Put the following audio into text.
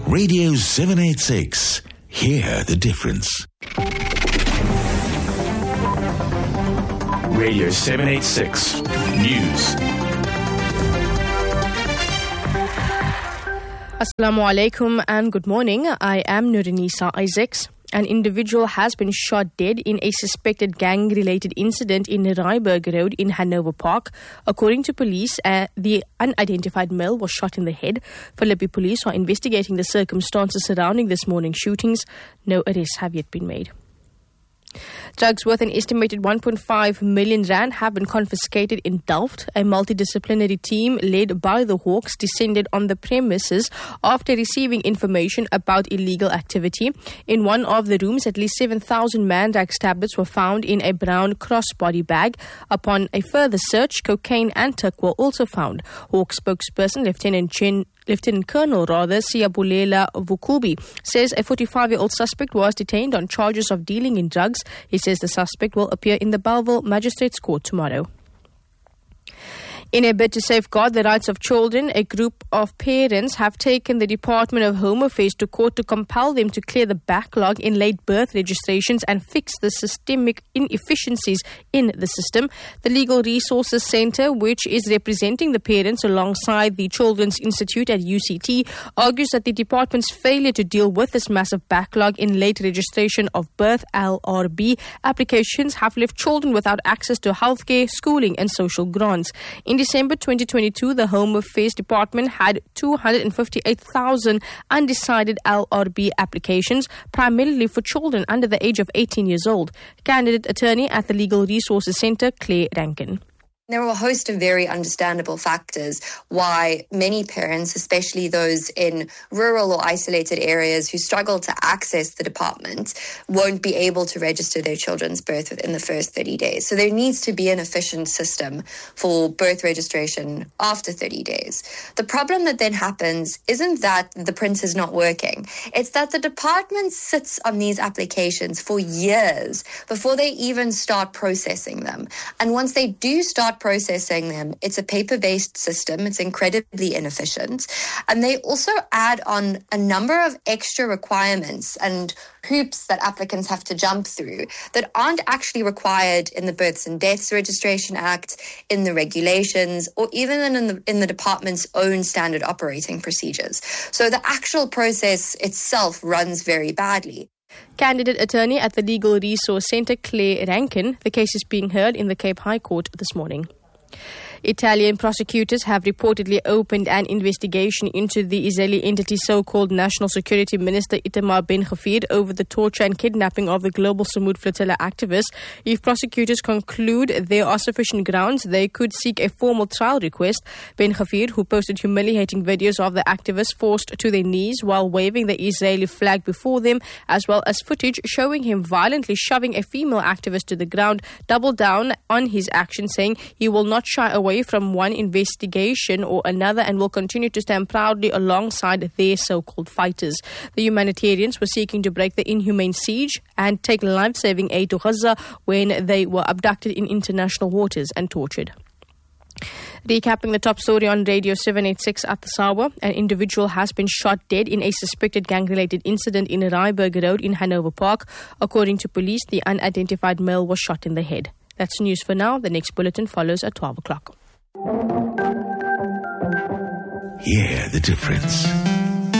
Radio 786. Hear the difference. Radio 786 News. Assalamu alaikum and good morning. I am Nurinisa Isaacs. An individual has been shot dead in a suspected gang-related incident in Ryberg Road in Hanover Park. According to police, the unidentified male was shot in the head. Philippi police are investigating the circumstances surrounding this morning's shootings. No arrests have yet been made. Drugs worth an estimated 1.5 million rand have been confiscated in Delft. A multidisciplinary team led by the Hawks descended on the premises after receiving information about illegal activity. In one of the rooms, at least 7,000 Mandrax tablets were found in a brown crossbody bag. Upon a further search, cocaine and tuck were also found. Hawk spokesperson Lieutenant Colonel Siyabulela Vukubi says a 45-year-old suspect was detained on charges of dealing in drugs. He says the suspect will appear in the Bellville Magistrates Court tomorrow. In a bid to safeguard the rights of children, a group of parents have taken the Department of Home Affairs to court to compel them to clear the backlog in late birth registrations and fix the systemic inefficiencies in the system. The Legal Resources Centre, which is representing the parents alongside the Children's Institute at UCT, argues that the department's failure to deal with this massive backlog in late registration of birth LRB applications have left children without access to healthcare, schooling and social grants. In December 2022, the Home Affairs Department had 258,000 undecided LRB applications, primarily for children under the age of 18 years old. Candidate attorney at the Legal Resources Centre, Claire Rankin. There are a host of very understandable factors why many parents, especially those in rural or isolated areas who struggle to access the department, won't be able to register their children's birth within the first 30 days. So there needs to be an efficient system for birth registration after 30 days. The problem that then happens isn't that the print is not working. It's that the department sits on these applications for years before they even start processing them. And once they do start processing them, it's a paper-based system. It's incredibly inefficient. And they also add on a number of extra requirements and hoops that applicants have to jump through that aren't actually required in the Births and Deaths Registration Act, in the regulations, or even in the department's own standard operating procedures. So the actual process itself runs very badly. Candidate attorney at the Legal Resource Centre, Claire Rankin. The case is being heard in the Cape High Court this morning. Italian prosecutors have reportedly opened an investigation into the Israeli entity's so-called National Security Minister Itamar Ben-Gvir over the torture and kidnapping of the Global Samud Flotilla activists. If prosecutors conclude there are sufficient grounds, they could seek a formal trial request. Ben-Gvir, who posted humiliating videos of the activists forced to their knees while waving the Israeli flag before them, as well as footage showing him violently shoving a female activist to the ground, doubled down on his action, saying he will not shy away from one investigation or another and will continue to stand proudly alongside their so-called fighters. The humanitarians were seeking to break the inhumane siege and take life-saving aid to Gaza when they were abducted in international waters and tortured. Recapping the top story on Radio 786 at the hour, an individual has been shot dead in a suspected gang-related incident in Ryberg Road in Hanover Park. According to police, the unidentified male was shot in the head. That's news for now. The next bulletin follows at 12 o'clock. Hear the difference.